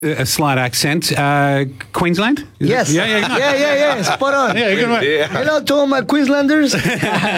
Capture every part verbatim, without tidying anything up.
A slight accent. Uh, Queensland? Is yes. It? Yeah, yeah, no. yeah, yeah, yeah. Spot on. Yeah, good one. Yeah. Hello to all my Queenslanders. uh,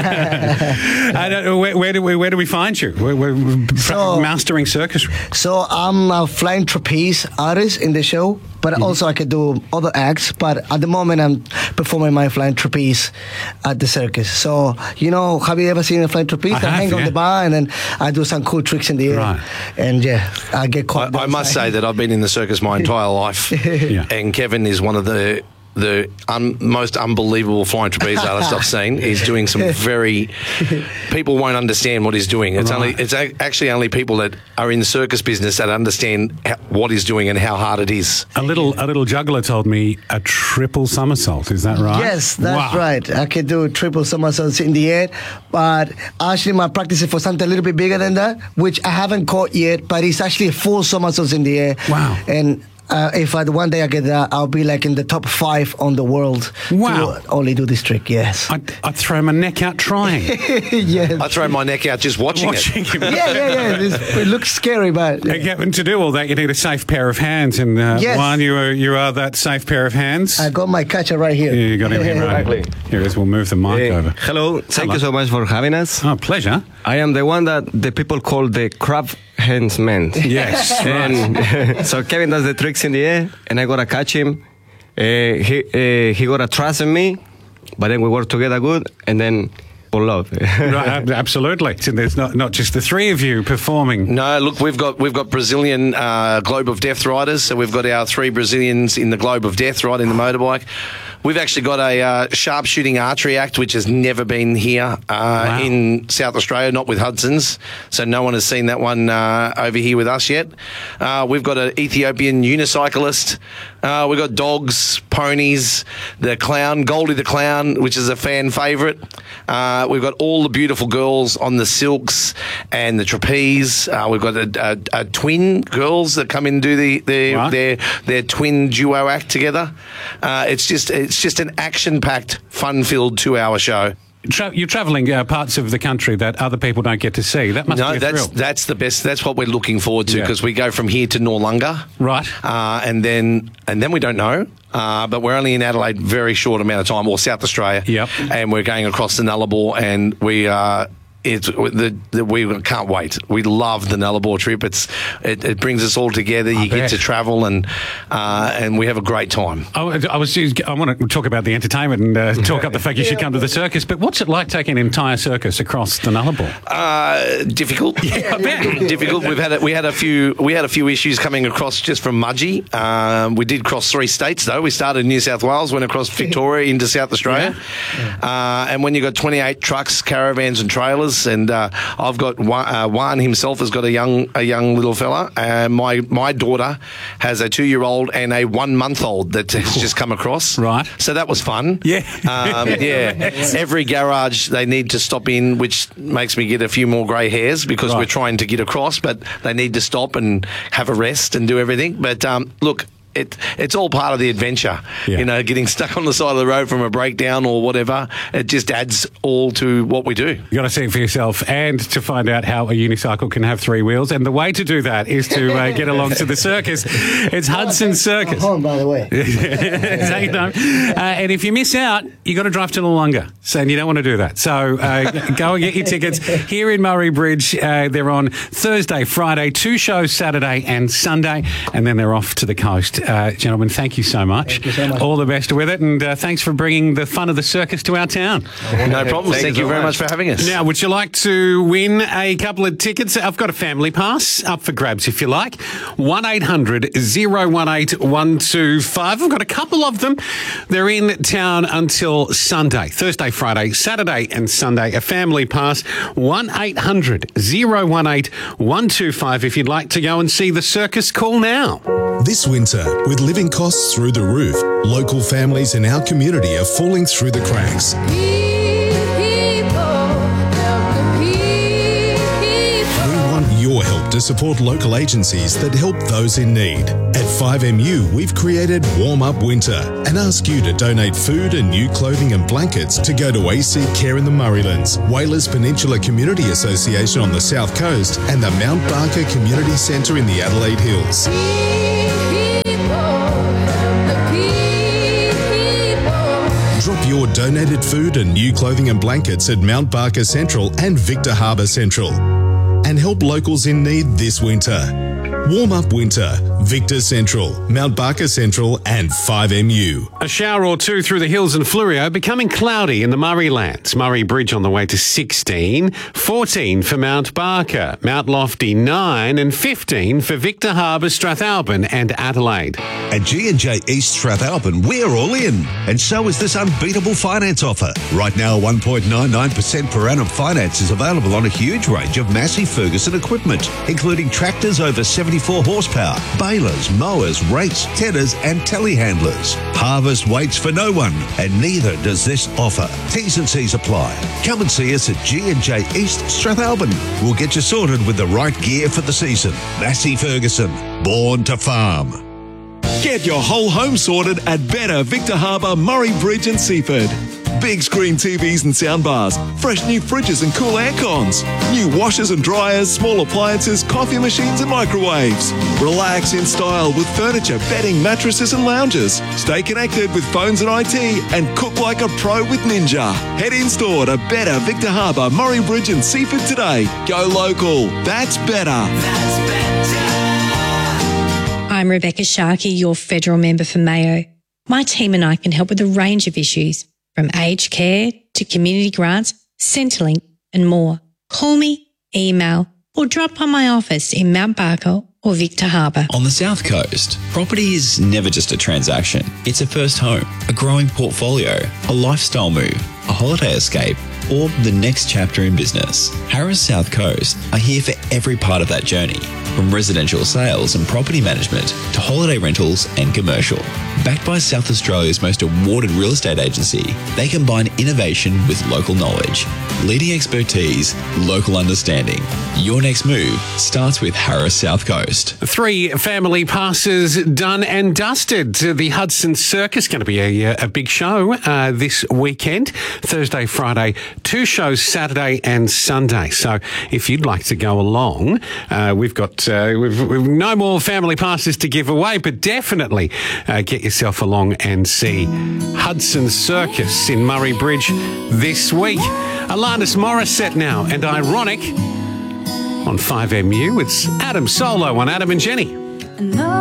where, where, do we, where do we find you? We're, we're so, mastering circus. So I'm a flying trapeze artist in the show, but mm-hmm. also I could do other acts. But at the moment, I'm performing my flying trapeze at the circus. So, you know, have you ever seen a flying trapeze? I, I have, hang yeah. on the bar and then I do some cool tricks in the air. Right. And yeah, I get caught. I, I must say that I've been in the circus my entire life, yeah. and Kevin is one of the the un, most unbelievable flying trapeze artists I've seen. He's doing some very people won't understand what he's doing. It's right. only it's a, actually only people that are in the circus business that understand how, what he's doing and how hard it is. A little a little juggler told me a triple somersault. Is that right? Yes, that's wow. right. I can do triple somersaults in the air, but actually my practice is for something a little bit bigger than that, which I haven't caught yet. But it's actually four somersaults in the air. Wow! And Uh, if I, one day I get that, I'll be like in the top five on the world. Wow. To only do this trick, yes. I'd, I'd throw my neck out trying. yeah. I'd throw my neck out just watching, watching it. Him. yeah, yeah, yeah. It's, it looks scary, but... Yeah. And to do all that, you need a safe pair of hands. And uh, yes. Juan, you are, you are that safe pair of hands. I got my catcher right here. Yeah, you got him here, right? Exactly. Here it is. We'll move the mic Hey, over. hello. Thank Hello. you so much for having us. Oh, pleasure. I am the one that the people call the crab hands man. Yes. And so Kevin does the tricks in the air, and I gotta catch him. Uh, he uh, he gotta trust in me, but then we work together good, and then pull out. Right, absolutely. So there's not not just the three of you performing. No, look, we've got we've got Brazilian uh, Globe of Death riders. So we've got our three Brazilians in the Globe of Death riding the motorbike. We've actually got a uh, sharpshooting archery act, which has never been here uh, wow. in South Australia, not with Hudson's. So no one has seen that one uh, over here with us yet. Uh, we've got an Ethiopian unicyclist. Uh, we've got dogs, ponies, the clown, Goldie the Clown, which is a fan favourite. Uh, we've got all the beautiful girls on the silks and the trapeze. Uh, we've got a, a, a twin girls that come in and do the, the right. their their twin duo act together. Uh, it's just it's just an action-packed, fun-filled two-hour show. Tra- you're travelling uh, parts of the country that other people don't get to see. That must no, be a that's thrill. that's the best. That's what we're looking forward to because yeah. we go from here to Noarlunga, right? Uh, and then and then we don't know. Uh, but we're only in Adelaide very short amount of time, or South Australia. Yep. And we're going across the Nullarbor, and we are. Uh, It's the, the we can't wait. We love the Nullarbor trip. It's it, it brings us all together. You I get bet. to travel and uh, and we have a great time. I, I was I want to talk about the entertainment and uh, talk up the fact you should come to the circus. But what's it like taking an entire circus across the Nullarbor? Uh, difficult. Yeah, I bet. difficult. We've had a, we had a few we had a few issues coming across just from Mudgee. Um, we did cross three states though. We started in New South Wales, went across Victoria into South Australia, yeah. uh, and when you got twenty-eight trucks, caravans, and trailers. And uh, I've got Juan, uh, Juan himself has got a young a young little fella. Uh, my my daughter has a two year old and a one month old that has just come across. Right. So that was fun. Yeah. Um, yeah. Every garage they need to stop in, which makes me get a few more grey hairs because right. we're trying to get across, but they need to stop and have a rest and do everything. But um, look. It, it's all part of the adventure, yeah. you know, getting stuck on the side of the road from a breakdown or whatever. It just adds all to what we do. You got to see it for yourself and to find out how a unicycle can have three wheels. And the way to do that is to uh, get along to the circus. It's Hudson Circus. Home, by the way. So, you know, uh, and if you miss out, you got to drive to Noarlunga. So you don't want to do that. So uh, go and get your tickets here in Murray Bridge. Uh, they're on Thursday, Friday, two shows Saturday and Sunday, and then they're off to the coast. Uh, gentlemen, thank you so much. Thank you so much. All the best with it, and uh, thanks for bringing the fun of the circus to our town. No problem. Thank, thank you, you very much. much for having us. Now, would you like to win a couple of tickets? I've got a family pass up for grabs if you like. one eight hundred oh one eight one two five. I've got a couple of them. They're in town until Sunday, Thursday, Friday, Saturday and Sunday. A family pass. one eight hundred oh one eight one two five. If you'd like to go and see the circus, call now. This winter, with living costs through the roof, local families in our community are falling through the cracks. We want your help to support local agencies that help those in need. At five M U, we've created Warm Up Winter and ask you to donate food and new clothing and blankets to go to A C Care in the Murraylands, Whalers Peninsula Community Association on the South Coast, and the Mount Barker Community Centre in the Adelaide Hills. donated food and new clothing and blankets at Mount Barker Central and Victor Harbour Central. And help locals in need this winter. Warm Up Winter, Victor Central, Mount Barker Central and five M U. A shower or two through the hills and Fleurieu, becoming cloudy in the Murray Lands. Murray Bridge on the way to sixteen, fourteen for Mount Barker, Mount Lofty nine and fifteen for Victor Harbour, Strathalbyn and Adelaide. At G and J East Strathalbyn, we're all in. And so is this unbeatable finance offer. Right now, one point nine nine percent per annum finance is available on a huge range of Massey Ferguson equipment, including tractors over seventy-four horsepower, balers, mowers, rakes, tedders and telehandlers. Harvest waits for no one, and neither does this offer. T's and C's apply. Come and see us at G and J East Strathalbyn. We'll get you sorted with the right gear for the season. Massey Ferguson, born to farm. Get your whole home sorted at Better Victor Harbour, Murray Bridge and Seaford. Big screen T Vs and soundbars, fresh new fridges and cool air cons, new washers and dryers, small appliances, coffee machines and microwaves. Relax in style with furniture, bedding, mattresses and lounges. Stay connected with phones and I T and cook like a pro with Ninja. Head in store to Better Victor Harbour, Murray Bridge and Seaford today. Go local. That's better. That's better. I'm Rebecca Sharkey, your federal member for Mayo. My team and I can help with a range of issues, from aged care to community grants, Centrelink and more. Call me, email or drop by my office in Mount Barker or Victor Harbour. On the South Coast, property is never just a transaction. It's a first home, a growing portfolio, a lifestyle move, a holiday escape, or the next chapter in business. Harris South Coast are here for every part of that journey, from residential sales and property management to holiday rentals and commercial. Backed by South Australia's most awarded real estate agency, they combine innovation with local knowledge, leading expertise, local understanding. Your next move starts with Harris South Coast. Three family passes done and dusted. The Hudson Circus going to be a, a big show uh, this weekend, Thursday, Friday, two shows Saturday and Sunday. So if you'd like to go along, uh, we've got uh, we've, we've no more family passes to give away, but definitely uh, get yourself along and see Hudson Circus in Murray Bridge this week. Alanis Morissette now and Ironic on five M U. It's Adam Solo on Adam and Jenny.